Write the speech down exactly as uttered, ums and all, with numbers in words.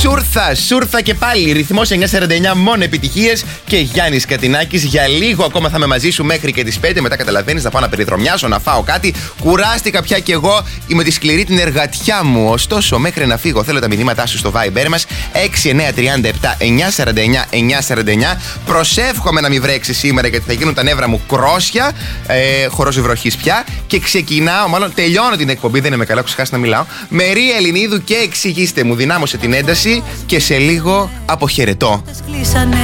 Σούρθα, σούρθα και πάλι. Ρυθμός εννιά σαράντα εννιά, μόνο επιτυχίες. Και Γιάννης Κατινάκης, για λίγο ακόμα θα είμαι μαζί σου μέχρι και τις πέντε. Μετά καταλαβαίνεις, θα πάω να περιδρομιάσω, να φάω κάτι. Κουράστηκα πια κι εγώ. Είμαι τη σκληρή την εργατιά μου. Ωστόσο, μέχρι να φύγω, θέλω τα μηνύματά σου στο Viber μας έξι εννιά τρία επτά εννιά σαράντα εννιά εννιά σαράντα εννιά. Προσεύχομαι να μην βρέξει σήμερα, γιατί θα γίνουν τα νεύρα μου κρόσια. Ε, χορός βροχής πια. Και ξεκινάω, μάλλον τελειώνω την εκπομπή. Δεν είμαι καλά, έχω ξεχάσει να μιλάω. Με Ρία Ελληνίδου και εξηγήστε μου. Δυνάμωσε την ένταση και σε λίγο αποχαιρετώ.